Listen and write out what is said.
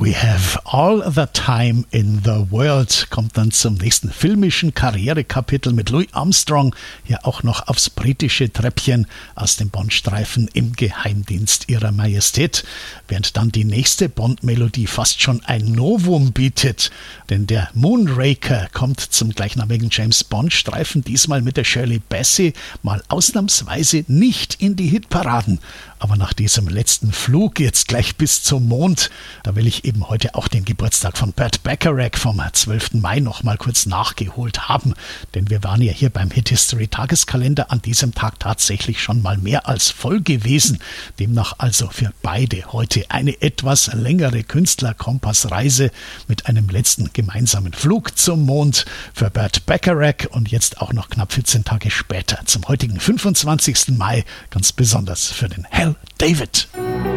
We Have All the Time in the World kommt dann zum nächsten filmischen Karrierekapitel mit Louis Armstrong, hier auch noch aufs britische Treppchen aus dem Bond-Streifen im Geheimdienst ihrer Majestät, während dann die nächste Bond-Melodie fast schon ein Novum bietet, denn der Moonraker kommt zum gleichnamigen James-Bond-Streifen, diesmal mit der Shirley Bassey, mal ausnahmsweise nicht in die Hitparaden. Aber nach diesem letzten Flug jetzt gleich bis zum Mond, da will ich eben heute auch den Geburtstag von Burt Bacharach vom 12. Mai noch mal kurz nachgeholt haben. Denn wir waren ja hier beim Hit History Tageskalender an diesem Tag tatsächlich schon mal mehr als voll gewesen. Demnach also für beide heute eine etwas längere Künstlerkompassreise mit einem letzten gemeinsamen Flug zum Mond für Burt Bacharach und jetzt auch noch knapp 14 Tage später zum heutigen 25. Mai ganz besonders für den Hal David.